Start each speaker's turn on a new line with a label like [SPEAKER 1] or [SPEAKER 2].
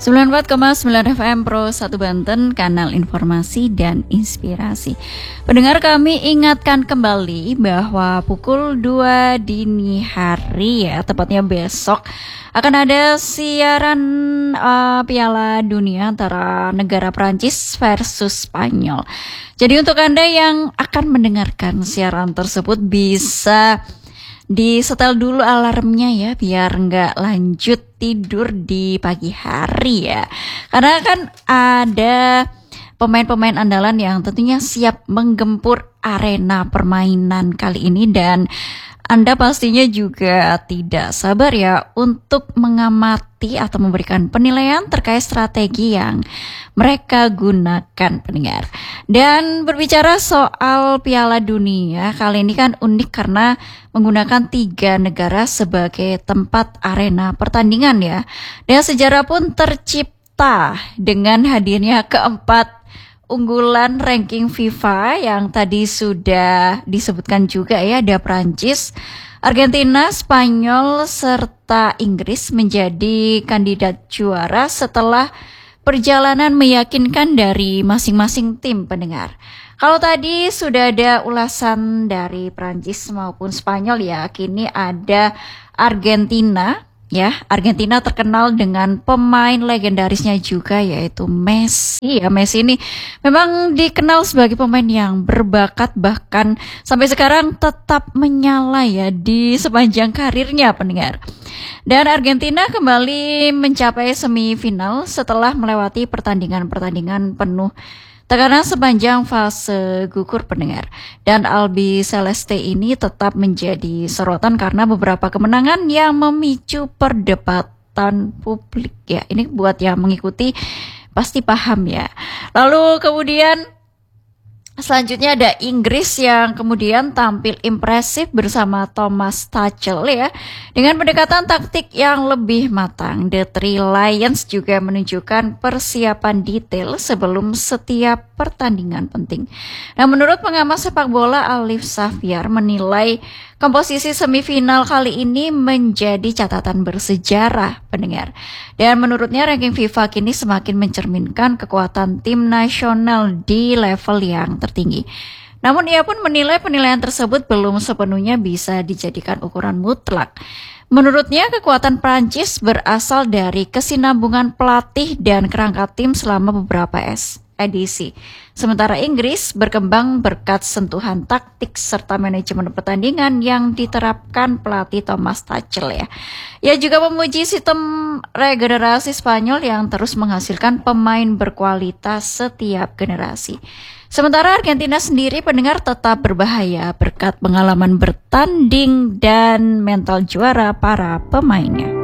[SPEAKER 1] 94,9 FM Pro 1 Banten, kanal informasi dan inspirasi. Pendengar, kami ingatkan kembali bahwa pukul 2 dini hari ya, tepatnya besok akan ada siaran Piala Dunia antara negara Prancis versus Spanyol. Jadi untuk Anda yang akan mendengarkan siaran tersebut bisa disetel dulu alarmnya ya, biar nggak lanjut tidur di pagi hari ya. Karena kan ada pemain-pemain andalan yang tentunya siap menggempur arena permainan kali ini, dan Anda pastinya juga tidak sabar ya untuk mengamati atau memberikan penilaian terkait strategi yang mereka gunakan, pendengar. Dan berbicara soal Piala Dunia, kali ini kan unik karena menggunakan 3 negara sebagai tempat arena pertandingan ya. Dan sejarah pun tercipta dengan hadirnya keempat unggulan ranking FIFA yang tadi sudah disebutkan juga ya, ada Prancis, Argentina, Spanyol, serta Inggris menjadi kandidat juara setelah perjalanan meyakinkan dari masing-masing tim, pendengar. Kalau tadi sudah ada ulasan dari Prancis maupun Spanyol ya, kini ada Argentina. Ya, Argentina terkenal dengan pemain legendarisnya juga yaitu Messi. Ya, Messi ini memang dikenal sebagai pemain yang berbakat, bahkan sampai sekarang tetap menyala ya di sepanjang karirnya, pendengar. Dan Argentina kembali mencapai semifinal setelah melewati pertandingan-pertandingan penuh tekanan sepanjang fase gugur, pendengar. Dan Albi Celeste ini tetap menjadi sorotan karena beberapa kemenangan yang memicu perdebatan publik ya. Ini buat yang mengikuti pasti paham ya. Lalu kemudian selanjutnya ada Inggris yang kemudian tampil impresif bersama Thomas Tuchel ya, dengan pendekatan taktik yang lebih matang. The Three Lions juga menunjukkan persiapan detail sebelum setiap pertandingan penting. Nah, menurut pengamat sepak bola Alif Safyar menilai komposisi semifinal kali ini menjadi catatan bersejarah, pendengar. Dan menurutnya ranking FIFA kini semakin mencerminkan kekuatan tim nasional di level yang tertinggi. Namun ia pun menilai penilaian tersebut belum sepenuhnya bisa dijadikan ukuran mutlak. Menurutnya kekuatan Prancis berasal dari kesinambungan pelatih dan kerangka tim selama beberapa edisi. Sementara Inggris berkembang berkat sentuhan taktik serta manajemen pertandingan yang diterapkan pelatih Thomas Tuchel ya. Ia juga memuji sistem regenerasi Spanyol yang terus menghasilkan pemain berkualitas setiap generasi. Sementara Argentina sendiri, pendengar, tetap berbahaya berkat pengalaman bertanding dan mental juara para pemainnya.